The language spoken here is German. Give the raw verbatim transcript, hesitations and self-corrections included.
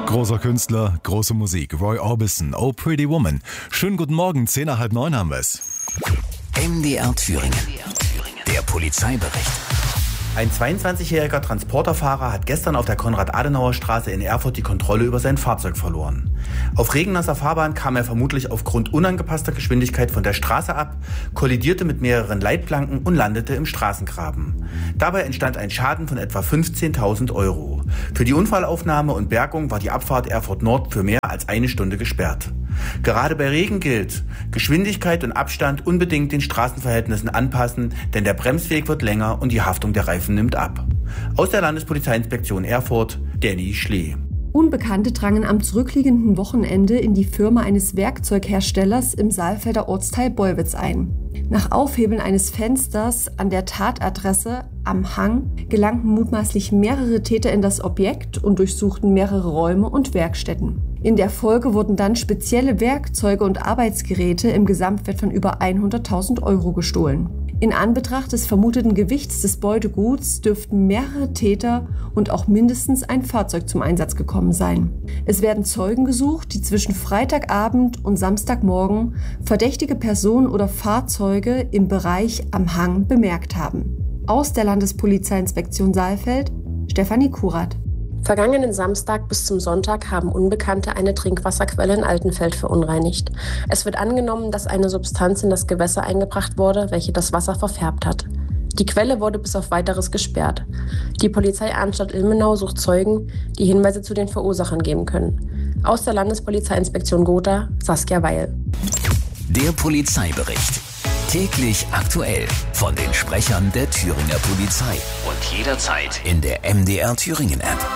Großer Künstler, große Musik. Roy Orbison, Oh Pretty Woman. Schönen guten Morgen, zehn nach halb neun haben wir es. M D R Thüringen. Der Polizeibericht. Ein zweiundzwanzigjähriger Transporterfahrer hat gestern auf der Konrad-Adenauer-Straße in Erfurt die Kontrolle über sein Fahrzeug verloren. Auf regennasser Fahrbahn kam er vermutlich aufgrund unangepasster Geschwindigkeit von der Straße ab, kollidierte mit mehreren Leitplanken und landete im Straßengraben. Dabei entstand ein Schaden von etwa fünfzehntausend Euro. Für die Unfallaufnahme und Bergung war die Abfahrt Erfurt Nord für mehr als eine Stunde gesperrt. Gerade bei Regen gilt: Geschwindigkeit und Abstand unbedingt den Straßenverhältnissen anpassen, denn der Bremsweg wird länger und die Haftung der Reifen nimmt ab. Aus der Landespolizeiinspektion Erfurt, Danny Schlee. Unbekannte drangen am zurückliegenden Wochenende in die Firma eines Werkzeugherstellers im Saalfelder Ortsteil Bollwitz ein. Nach Aufhebeln eines Fensters an der Tatadresse am Hang gelangten mutmaßlich mehrere Täter in das Objekt und durchsuchten mehrere Räume und Werkstätten. In der Folge wurden dann spezielle Werkzeuge und Arbeitsgeräte im Gesamtwert von über hunderttausend Euro gestohlen. In Anbetracht des vermuteten Gewichts des Beuteguts dürften mehrere Täter und auch mindestens ein Fahrzeug zum Einsatz gekommen sein. Es werden Zeugen gesucht, die zwischen Freitagabend und Samstagmorgen verdächtige Personen oder Fahrzeuge im Bereich am Hang bemerkt haben. Aus der Landespolizeiinspektion Saalfeld, Stefanie Kurat. Vergangenen Samstag bis zum Sonntag haben Unbekannte eine Trinkwasserquelle in Altenfeld verunreinigt. Es wird angenommen, dass eine Substanz in das Gewässer eingebracht wurde, welche das Wasser verfärbt hat. Die Quelle wurde bis auf Weiteres gesperrt. Die Polizeianstalt Ilmenau sucht Zeugen, die Hinweise zu den Verursachern geben können. Aus der Landespolizeiinspektion Gotha, Saskia Weil. Der Polizeibericht. Täglich aktuell von den Sprechern der Thüringer Polizei und jederzeit in der M D R Thüringen App.